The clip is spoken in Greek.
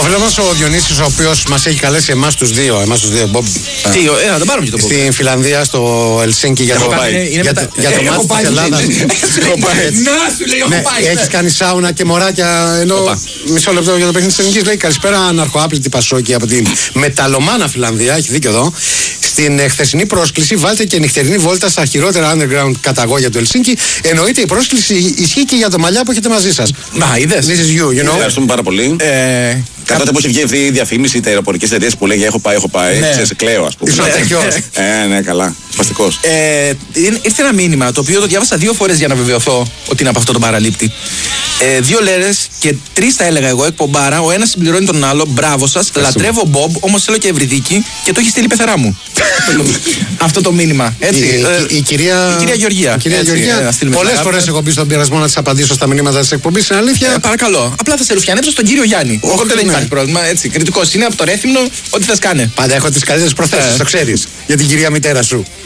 φίλος ο Διονύσης, ο οποίος μας έχει καλέσει εμάς τους δύο, Bob. Τι, να τον πάρουμε και τον Bob. Στην Φιλανδία, στο Ελσίνκι για το μάτς της Ελλάδας. Να σου λέει, έχω πάει. Έχεις κάνει σάουνα και μωράκια, ενώ μισό λεπτό για το παιχνίδι της Εθνικής. Λέει καλησπέρα, αναρχοάπλητη Πασόκη από την μεταλλομάνα Φιλανδία. Έχει δίκιο εδώ. Στην χθεσινή πρόσκληση βάλτε και νυχτερινή βόλτα στα χειρότερα underground καταγόγια του Ελσίνκι. Εννοείται η πρόσκληση ισχύει και για το μαλλιά που έχετε μαζί σας. Να, είδες. This is you, you know. Ευχαριστούμε πάρα πολύ. Κατά τότε που είχε βγει αυτή η διαφήμιση, τα αεροπορικές εταιρείες που λέγε έχω πάει. Ναι. Ξέρεις, κλαίω, ας πούμε. Ήσουν τέτοιος. Ναι, καλά. Σπαστικός. Ήρθε ένα μήνυμα το οποίο το διάβασα 2 φορές για να βεβαιωθώ ότι είναι από αυτό το παραλήπτη. 2 λέρες και 3 τα έλεγα εγώ εκπομπάρα. Ο ένας συμπληρώνει τον άλλο. Μπράβο σας. Λατρεύω Μπομπ, όμως θέλω και Ευρυδίκη και το έχει στείλει η πεθερά μου. Αυτό το μήνυμα. Έτσι. Η κυρία Γεωργία. Πολλές φορές έχω μπει στον πειρασμό να της απαντήσω στα μηνύματα της εκπομπής. Είναι αλήθεια. Παρακαλώ. Απλά θα σε ρουφιανέψω στον κύριο Γιάννη. Οπότε δεν υπάρχει πρόβλημα. Κριτικός είναι από το Ρέθυμνο, ό,τι θες κάνε. Πάντα έχω τις καλύτερες προθέσεις, το ξέρεις. Για την κυρία μητέρα σου.